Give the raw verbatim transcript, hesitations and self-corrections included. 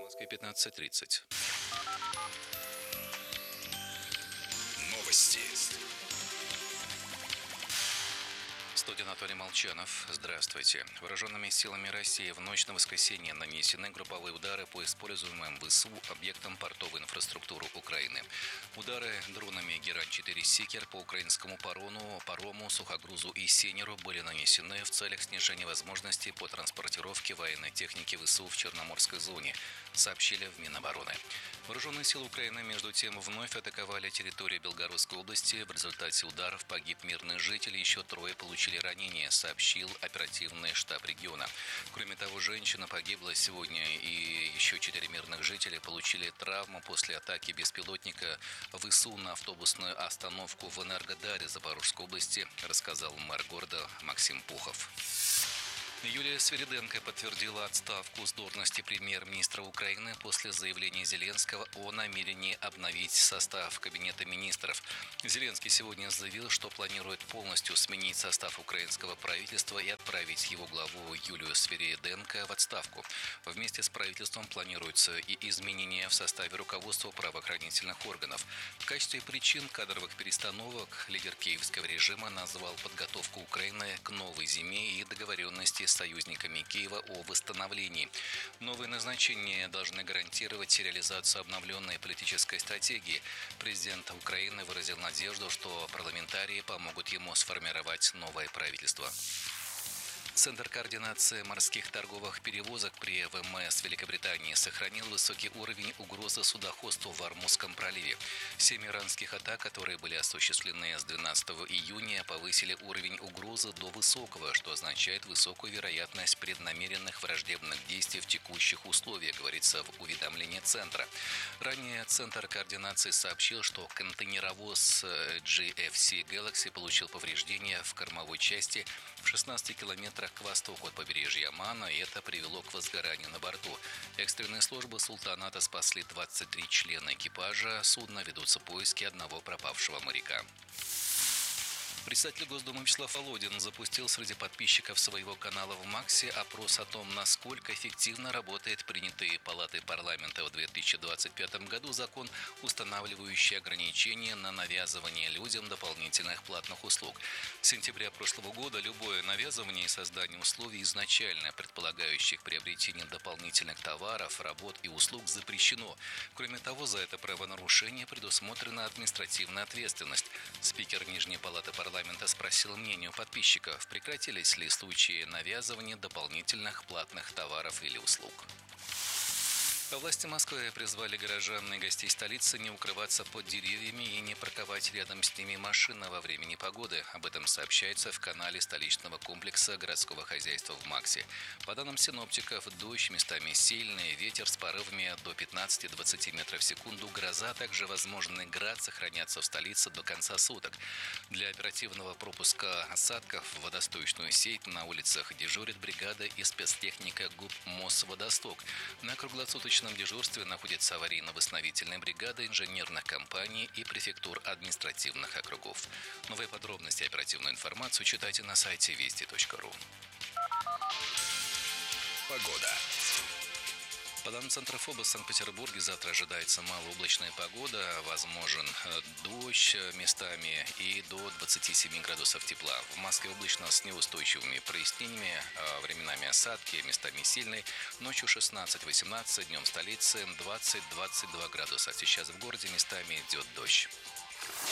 Москве пятнадцать тридцать. Новости. Студия Анатолий Молчанов. Здравствуйте. Вооруженными силами России в ночь на воскресенье нанесены групповые удары по используемым ВСУ объектам портовой инфраструктуры Украины. Удары дронами Герань-четыре «Сикер» по украинскому парому, парому, сухогрузу и Сенеру были нанесены в целях снижения возможностей по транспортировке военной техники ВСУ в Черноморской зоне, сообщили в Минобороны. Вооруженные силы Украины, между тем, вновь атаковали территорию Белгородской области. В результате ударов погиб мирный житель, еще трое получили ранения, сообщил оперативный штаб региона. Кроме того, женщина погибла сегодня, и еще четыре мирных жителя получили травму после атаки беспилотника ВСУ на автобусную остановку в Энергодаре Запорожской области, рассказал мэр города Максим Пухов. Юлия Свириденко подтвердила отставку с должности премьер-министра Украины после заявления Зеленского о намерении обновить состав Кабинета министров. Зеленский сегодня заявил, что планирует полностью сменить состав украинского правительства и отправить его главу Юлию Свириденко в отставку. Вместе с правительством планируется и изменения в составе руководства правоохранительных органов. В качестве причин кадровых перестановок лидер киевского режима назвал подготовку Украины к новой зиме и договоренности с союзниками Киева о восстановлении. Новые назначения должны гарантировать реализацию обновленной политической стратегии. Президент Украины выразил надежду, что парламентарии помогут ему сформировать новое правительство. Центр координации морских торговых перевозок при ВМС Великобритании сохранил высокий уровень угрозы судоходству в Ормузском проливе. Семь иранских атак, которые были осуществлены с двенадцатого июня, повысили уровень угрозы до высокого, что означает высокую вероятность преднамеренных враждебных действий в текущих условиях, говорится в уведомлении Центра. Ранее Центр координации сообщил, что контейнеровоз джи эф си Galaxy получил повреждения в кормовой части в шестнадцати километрах к востоку от побережья Омана, и это привело к возгоранию на борту. Экстренные службы Султаната спасли двадцать три члена экипажа судна, ведутся поиски одного пропавшего моряка. Председатель Госдумы Вячеслав Володин запустил среди подписчиков своего канала в МАКСе опрос о том, насколько эффективно работает принятый Палатой парламента в две тысячи двадцать пятом году закон, устанавливающий ограничения на навязывание людям дополнительных платных услуг. С сентября прошлого года любое навязывание и создание условий, изначально предполагающих приобретение дополнительных товаров, работ и услуг, запрещено. Кроме того, за это правонарушение предусмотрена административная ответственность. Спикер Нижней Палаты парламента Парламента спросил мнение у подписчиков, прекратились ли случаи навязывания дополнительных платных товаров или услуг. Власти Москвы призвали горожан и гостей столицы не укрываться под деревьями и не парковать рядом с ними машины во время непогоды. Об этом сообщается в канале столичного комплекса городского хозяйства в МАКСе. По данным синоптиков, дождь, местами сильный, ветер с порывами до пятнадцати-двадцати метров в секунду, гроза, а также возможный град сохранятся в столице до конца суток. Для оперативного пропуска осадков в водосточную сеть на улицах дежурит бригада и спецтехника ГУП «Мосводосток». На круглосуточном В дежурстве находится аварийно-восстановительная бригада инженерных компаний и префектур административных округов. Новые подробности и оперативную информацию читайте на сайте вести точка ру. Погода. По данным Центра ФОБОС в Санкт-Петербурге завтра ожидается малооблачная погода, возможен дождь местами и до двадцати семи градусов тепла. В Москве облачно с неустойчивыми прояснениями, временами осадки, местами сильные. Ночью шестнадцать-восемнадцать, днем в столице двадцать-двадцать два градуса. Сейчас в городе местами идет дождь.